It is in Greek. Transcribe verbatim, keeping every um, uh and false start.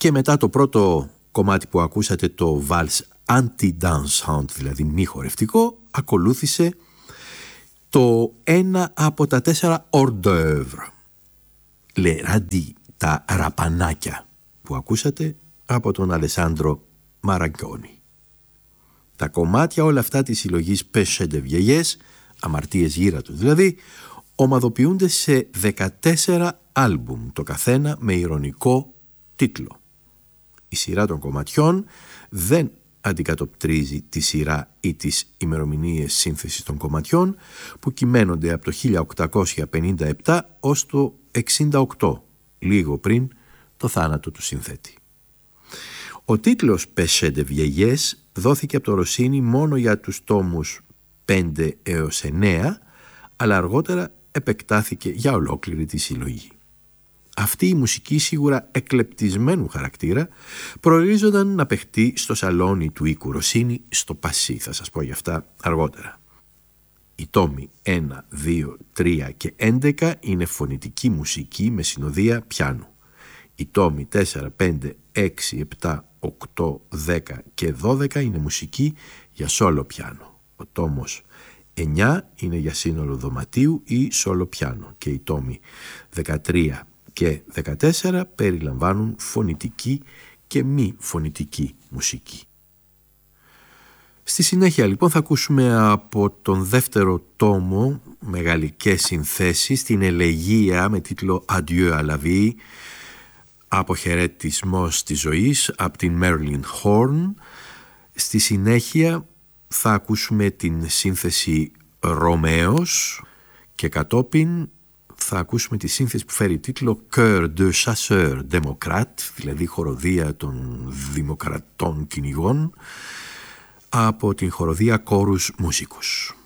Και μετά το πρώτο κομμάτι που ακούσατε, το Vals Anti-Dansant, δηλαδή μη χορευτικό, ακολούθησε το ένα από τα τέσσερα hors d'oeuvre, Le Radis, τα ραπανάκια, που ακούσατε από τον Αλεσάντρο Μαραγκόνι. Τα κομμάτια όλα αυτά της συλλογής Péché de Vieillesse, αμαρτίες γύρατος δηλαδή, ομαδοποιούνται σε δεκατέσσερα άλμπουμ, το καθένα με ηρωνικό τίτλο. Η σειρά των κομματιών δεν αντικατοπτρίζει τη σειρά ή τις ημερομηνίες σύνθεσης των κομματιών, που κυμαίνονται από το χίλια οκτακόσια πενήντα επτά ως το εξήντα οκτώ, λίγο πριν το θάνατο του συνθέτη. Ο τίτλος Péché de Vieillesse δόθηκε από το Ροσίνι μόνο για τους τόμους πέντε έως εννέα, αλλά αργότερα επεκτάθηκε για ολόκληρη τη συλλογή. Αυτή η μουσική, σίγουρα εκλεπτισμένου χαρακτήρα, προορίζονταν να παιχτεί στο σαλόνι του οίκου Ροσίνι στο Πασί. Θα σας πω για αυτά αργότερα. Οι τόμοι ένα, δύο, τρία και έντεκα είναι φωνητική μουσική με συνοδεία πιάνου. Οι τόμοι τέσσερα, πέντε, έξι, επτά, οκτώ, δέκα και δώδεκα είναι μουσική για σόλο πιάνο. Ο τόμος εννιά είναι για σύνολο δωματίου ή σόλο πιάνο και οι τόμοι δεκατρία και δεκατέσσερα περιλαμβάνουν φωνητική και μη φωνητική μουσική. Στη συνέχεια λοιπόν θα ακούσουμε από τον δεύτερο τόμο με γαλλικές συνθέσεις την ελεγία με τίτλο Adieu à la vie, αποχαιρετισμός της ζωής, από την Marilyn Horne. Στη συνέχεια θα ακούσουμε την σύνθεση Ρωμαίος και κατόπιν θα ακούσουμε τη σύνθεση που φέρει τίτλο Cœur de chasseur démocrate, δηλαδή χοροδία των δημοκρατών κυνηγών, από την χοροδία Chorus Musicus.